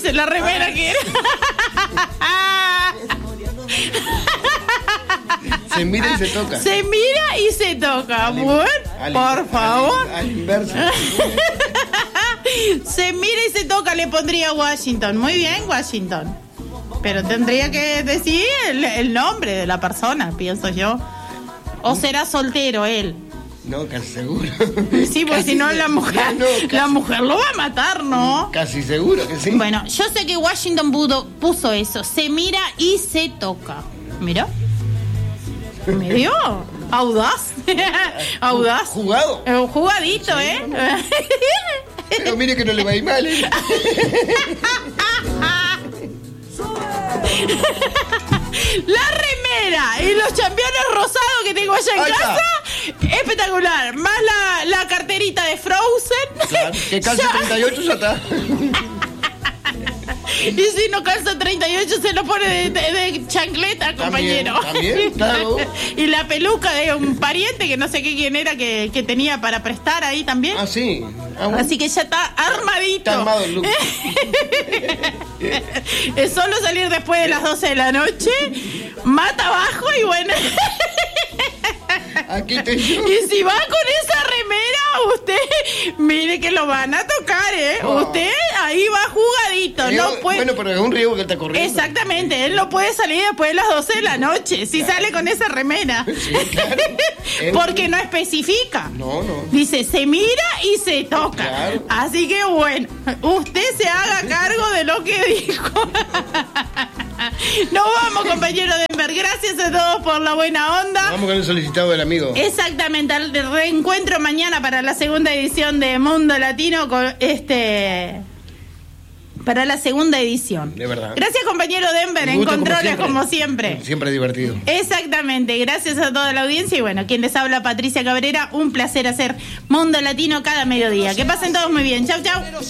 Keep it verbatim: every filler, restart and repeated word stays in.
dice la remera que era. Se mira y se toca. Se mira y se toca. Al, bueno, al, por al, favor. Al, al inverso. Se mira y se toca, le pondría Washington. Muy bien, Washington. Pero tendría que decir el, el nombre de la persona, pienso yo. ¿O será soltero él? No, casi seguro. Sí, porque si no la mujer, no, no, la mujer lo va a matar, ¿no? Casi seguro que sí. Bueno, yo sé que Washington pudo, puso eso. Se mira y se toca. Mira. Me dio audaz. Audaz. Jugado. Eh, jugadito, sí, ¿eh? No. Pero mire que no le va a ir mal, ¿eh? La remera y los championes rosados que tengo allá en Ahí casa, está. Espectacular. Más la, la carterita de Frozen. Claro, que calce ya. treinta y ocho ya está. Y si no calza treinta y ocho se lo pone de, de, de chancleta, compañero. También, claro. Y la peluca de un pariente que no sé qué quién era que, que tenía para prestar ahí también. Ah, sí. Ah, bueno. Así que ya está armadito. Está armado el look. Es solo salir después de las doce de la noche, mata abajo y bueno. Aquí estoy yo. Y si va con esa remera, usted, mire que lo van a tocar, ¿eh? Oh. Usted ahí va jugadito. Riego, no puede... Bueno, pero es un riesgo que está corriendo. Exactamente, él no puede salir después de las doce de la noche, si claro. sale con esa remera. Sí, claro. Porque no especifica. No, no. Dice, se mira y se toca. Claro. Así que bueno, usted se haga cargo de lo que dijo. Nos vamos, compañero Denver. Gracias a todos por la buena onda. Vamos con el solicitado del amigo. Exactamente, al reencuentro mañana para la segunda edición de Mundo Latino con este para la segunda edición. De verdad. Gracias, compañero Denver, en controles como siempre. Siempre. siempre divertido. Exactamente, gracias a toda la audiencia y bueno, quien les habla, Patricia Cabrera, un placer hacer Mundo Latino cada mediodía. Que pasen todos muy bien. Chau, chau.